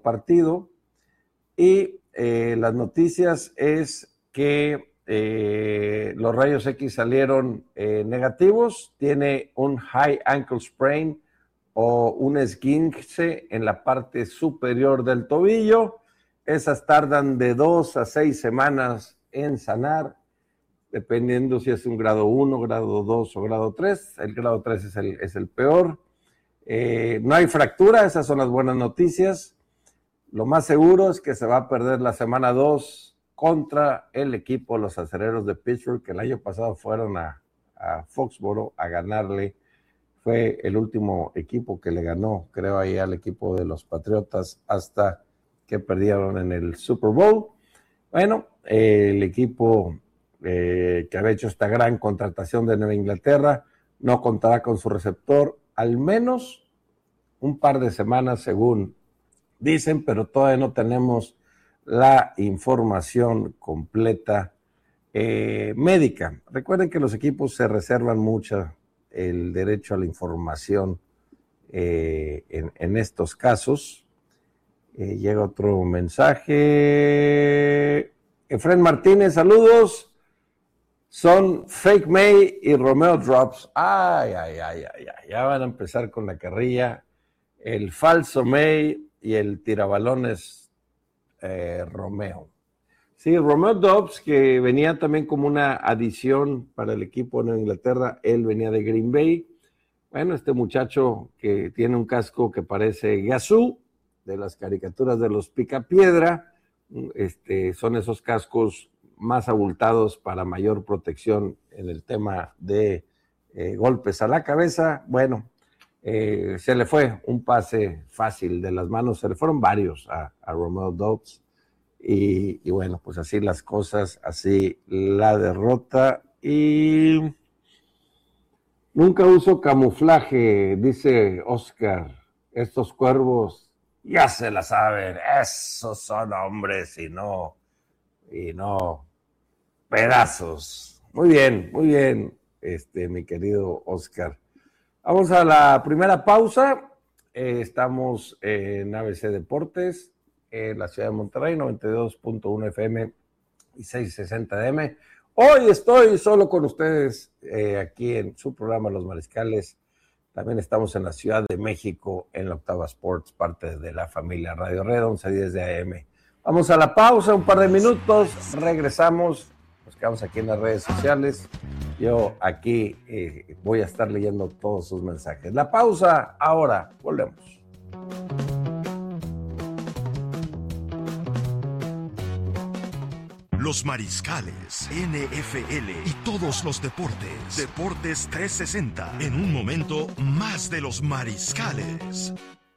partido. Y las noticias es que los rayos X salieron negativos. Tiene un high ankle sprain o un esguince en la parte superior del tobillo. Esas tardan de 2 a 6 semanas en sanar, dependiendo si es un grado 1, grado 2 o grado 3. El grado 3 es el peor. No hay fractura, esas son las buenas noticias. Lo más seguro es que se va a perder la semana 2 contra el equipo, los Acereros de Pittsburgh, que el año pasado fueron a Foxborough a ganarle. Fue el último equipo que le ganó, creo, ahí al equipo de los Patriotas hasta que perdieron en el Super Bowl. Bueno, el equipo que había hecho esta gran contratación de Nueva Inglaterra no contará con su receptor al menos un par de semanas, según dicen, pero todavía no tenemos la información completa médica. Recuerden que los equipos se reservan mucho el derecho a la información en estos casos. Llega otro mensaje. Efren Martínez, saludos. Son Fake May y Romeo Drops. Ay, ya van a empezar con la carrilla. El falso May y el tirabalones Romeo. Sí, Romeo Dobbs, que venía también como una adición para el equipo de Inglaterra, él venía de Green Bay. Bueno, este muchacho que tiene un casco que parece Gazoo, de las caricaturas de los Picapiedra, son esos cascos más abultados para mayor protección en el tema de golpes a la cabeza. Bueno, se le fue un pase fácil de las manos, se le fueron varios a Romeo Dobbs. Y bueno, pues así las cosas, así la derrota. Y nunca uso camuflaje, dice Oscar. Estos cuervos ya se la saben, esos son hombres y no pedazos. Muy bien, mi querido Oscar. Vamos a la primera pausa. Estamos en ABC Deportes, en la ciudad de Monterrey, 92.1 FM y 660 DM. Hoy estoy solo con ustedes aquí en su programa Los Mariscales. También estamos en la Ciudad de México, en la Octava Sports, parte de la familia Radio Red, 1110 de AM. Vamos a la pausa, un par de minutos, regresamos, nos quedamos aquí en las redes sociales. Yo aquí voy a estar leyendo todos sus mensajes. La pausa ahora, volvemos. Los Mariscales, NFL y todos los deportes. Deportes 360. En un momento, más de los Mariscales.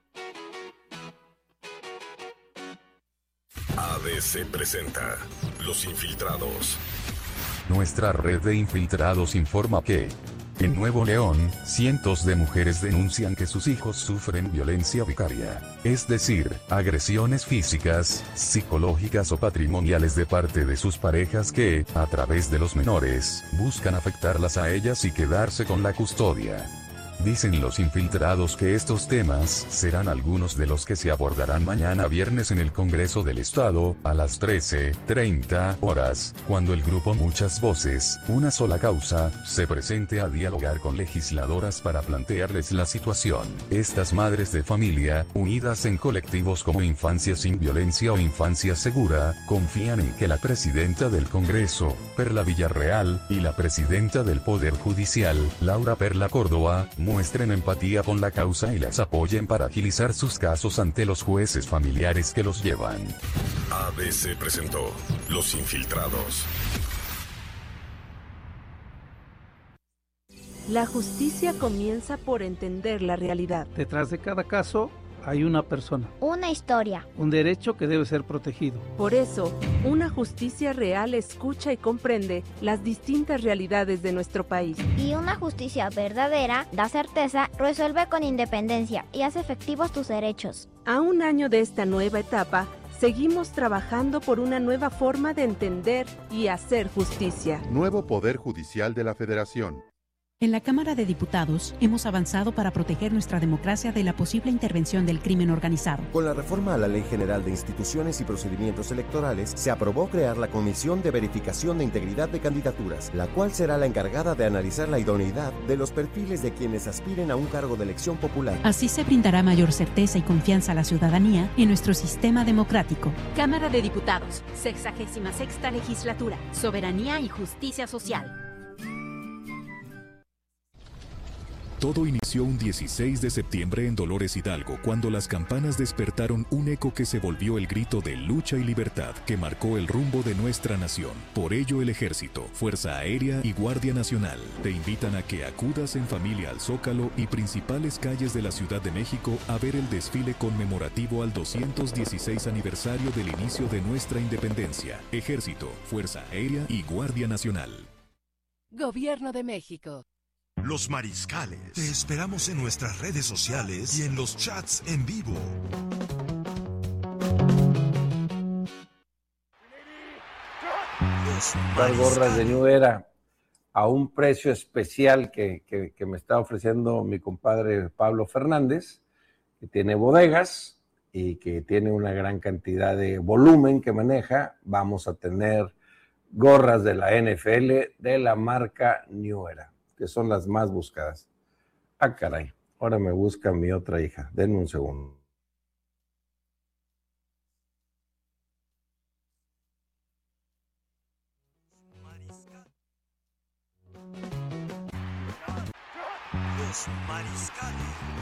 ABC presenta Los Infiltrados. Nuestra red de infiltrados informa que en Nuevo León, cientos de mujeres denuncian que sus hijos sufren violencia vicaria, es decir, agresiones físicas, psicológicas o patrimoniales de parte de sus parejas que, a través de los menores, buscan afectarlas a ellas y quedarse con la custodia. Dicen los infiltrados que estos temas serán algunos de los que se abordarán mañana viernes en el Congreso del Estado, a las 13:30 horas, cuando el grupo Muchas Voces, Una Sola Causa, se presente a dialogar con legisladoras para plantearles la situación. Estas madres de familia, unidas en colectivos como Infancia Sin Violencia o Infancia Segura, confían en que la presidenta del Congreso, Perla Villarreal, y la presidenta del Poder Judicial, Laura Perla Córdoba, muestren empatía con la causa y las apoyen para agilizar sus casos ante los jueces familiares que los llevan. ABC presentó Los Infiltrados. La justicia comienza por entender la realidad. Detrás de cada caso hay una persona. Una historia. Un derecho que debe ser protegido. Por eso, una justicia real escucha y comprende las distintas realidades de nuestro país. Y una justicia verdadera da certeza, resuelve con independencia y hace efectivos tus derechos. A un año de esta nueva etapa, seguimos trabajando por una nueva forma de entender y hacer justicia. Nuevo Poder Judicial de la Federación. En la Cámara de Diputados hemos avanzado para proteger nuestra democracia de la posible intervención del crimen organizado. Con la reforma a la Ley General de Instituciones y Procedimientos Electorales, se aprobó crear la Comisión de Verificación de Integridad de Candidaturas, la cual será la encargada de analizar la idoneidad de los perfiles de quienes aspiren a un cargo de elección popular. Así se brindará mayor certeza y confianza a la ciudadanía en nuestro sistema democrático. Cámara de Diputados, 66ª Legislatura, Soberanía y Justicia Social. Todo inició un 16 de septiembre en Dolores Hidalgo, cuando las campanas despertaron un eco que se volvió el grito de lucha y libertad que marcó el rumbo de nuestra nación. Por ello, el Ejército, Fuerza Aérea y Guardia Nacional te invitan a que acudas en familia al Zócalo y principales calles de la Ciudad de México a ver el desfile conmemorativo al 216 aniversario del inicio de nuestra independencia. Ejército, Fuerza Aérea y Guardia Nacional. Gobierno de México. Los Mariscales. Te esperamos en nuestras redes sociales y en los chats en vivo. Las gorras de New Era a un precio especial que me está ofreciendo mi compadre Pablo Fernández, que tiene bodegas y que tiene una gran cantidad de volumen que maneja. Vamos a tener gorras de la NFL de la marca New Era, que son las más buscadas. Ah, caray, ahora me busca mi otra hija. Denme un segundo. Los Mariscales.